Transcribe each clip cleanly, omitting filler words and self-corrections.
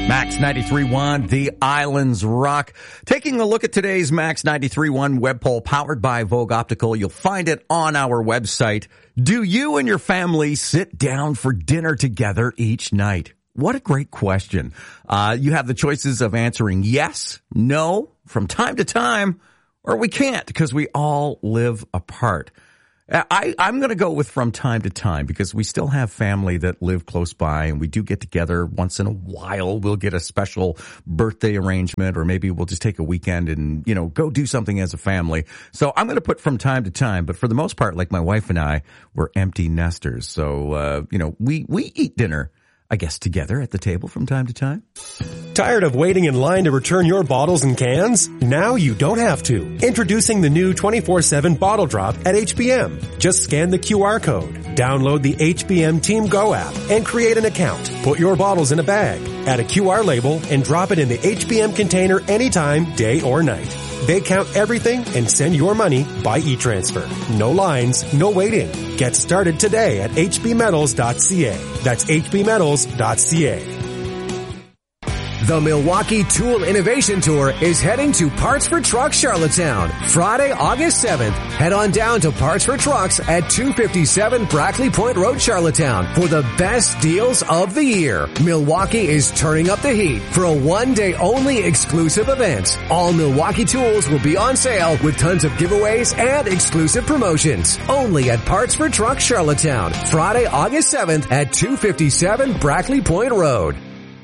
Max 93.1, The Islands Rock. Taking a look at today's Max 93.1 web poll powered by Vogue Optical. You'll find it on our website. Do you and your family sit down for dinner together each night? What a great question. You have the choices of answering yes, no, from time to time, or we can't because we all live apart. I'm going to go with from time to time because we still have family that live close by and we do get together once in a while. We'll get a special birthday arrangement or maybe we'll just take a weekend and, go do something as a family. So I'm going to put from time to time, but for the most part, like my wife and I, we're empty nesters. So, we eat dinner, I guess, together at the table from time to time. Tired of waiting in line to return your bottles and cans? Now you don't have to. Introducing the new 24/7 Bottle Drop at HBM. Just scan the QR code, download the HBM Team Go app, and create an account. Put your bottles in a bag, add a QR label, and drop it in the HBM container anytime, day or night. They count everything and send your money by e-transfer. No lines, no waiting. Get started today at hbmetals.ca. That's hbmetals.ca. The Milwaukee Tool Innovation Tour is heading to Parts for Trucks Charlottetown, Friday, August 7th. Head on down to Parts for Trucks at 257 Brackley Point Road, Charlottetown for the best deals of the year. Milwaukee is turning up the heat for a one-day only exclusive event. All Milwaukee tools will be on sale with tons of giveaways and exclusive promotions. Only at Parts for Trucks Charlottetown, Friday, August 7th at 257 Brackley Point Road.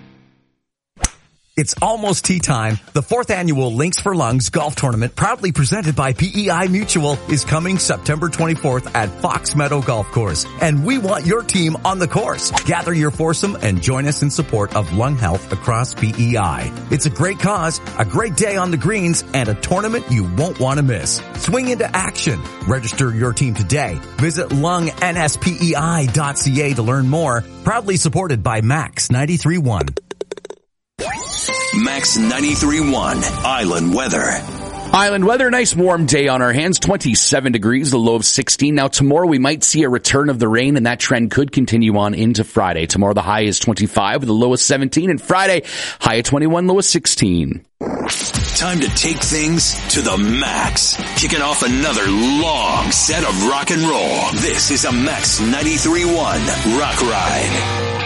It's almost tea time. The 4th annual Links for Lungs golf tournament, proudly presented by PEI Mutual, is coming September 24th at Fox Meadow Golf Course. And we want your team on the course. Gather your foursome and join us in support of lung health across PEI. It's a great cause, a great day on the greens, and a tournament you won't want to miss. Swing into action. Register your team today. Visit lungNSPEI.ca to learn more. Proudly supported by Max 93.1. Max 93.1 Island Weather. Island weather, nice warm day on our hands, 27 degrees, the low of 16. Now tomorrow we might see a return of the rain and that trend could continue on into Friday. Tomorrow the high is 25 with a low of 17 and Friday high of 21, low of 16. Time to take things to the max. Kicking off another long set of rock and roll. This is a Max 93.1 Rock Ride.